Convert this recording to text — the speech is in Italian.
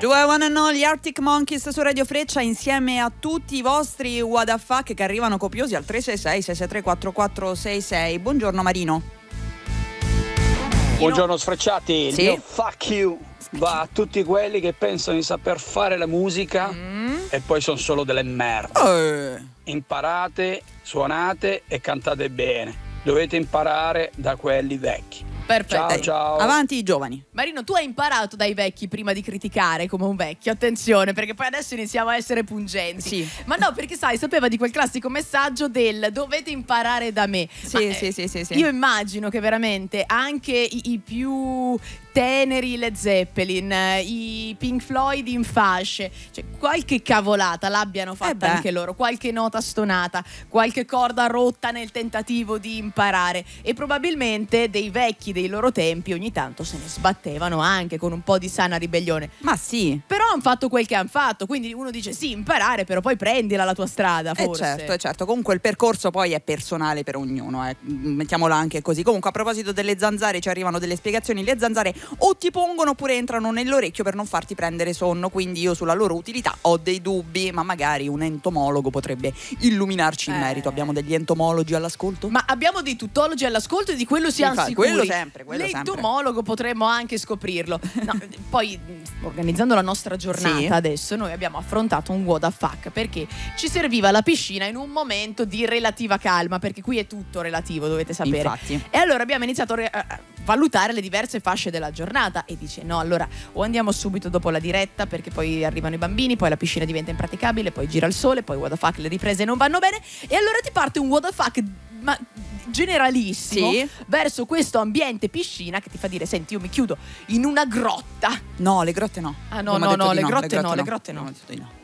Due One and All, gli Arctic Monkeys su Radio Freccia, insieme a tutti i vostri what the fuck che arrivano copiosi al 366-663-4466. Buongiorno Marino. Buongiorno sfrecciati. Sì. Il fuck you va a tutti quelli che pensano di saper fare la musica e poi sono solo delle merde. Imparate, suonate e cantate bene. Dovete imparare da quelli vecchi. Perfetto. Ciao. Avanti i giovani. Marino, tu hai imparato dai vecchi prima di criticare come un vecchio, attenzione, perché poi adesso iniziamo a essere pungenti. Sì. Ma no, perché sai, sapeva di quel classico messaggio del dovete imparare da me. Sì. Io immagino che veramente anche i più teneri Led Zeppelin, i Pink Floyd in fasce, cioè qualche cavolata l'abbiano fatta anche loro, qualche nota stonata, qualche corda rotta nel tentativo di imparare, e probabilmente dei vecchi dei loro tempi ogni tanto se ne sbattevano anche con un po' di sana ribellione. Ma sì. Però hanno fatto quel che hanno fatto, quindi uno dice sì, imparare, però poi prendila la tua strada, forse. Certo. Comunque il percorso poi è personale per ognuno, mettiamola anche così. Comunque, a proposito delle zanzare, ci arrivano delle spiegazioni. Le zanzare o ti pongono oppure entrano nell'orecchio per non farti prendere sonno, quindi io sulla loro utilità ho dei dubbi, ma magari un entomologo potrebbe illuminarci in merito. Abbiamo degli entomologi all'ascolto? Ma abbiamo dei tutologi all'ascolto e di quello siamo sicuri. Quello sempre. L'entomologo potremmo anche scoprirlo. No, poi organizzando la nostra giornata adesso noi abbiamo affrontato un what the fuck, perché ci serviva la piscina in un momento di relativa calma, perché qui è tutto relativo, dovete sapere. Infatti. E allora abbiamo iniziato a valutare le diverse fasce della giornata e dice no, allora o andiamo subito dopo la diretta perché poi arrivano i bambini, poi la piscina diventa impraticabile, poi gira il sole, poi what the fuck, le riprese non vanno bene, e allora ti parte un what the fuck ma generalissimo verso questo ambiente piscina che ti fa dire senti, io mi chiudo in una grotta. No, le grotte no. Ah no, le grotte no.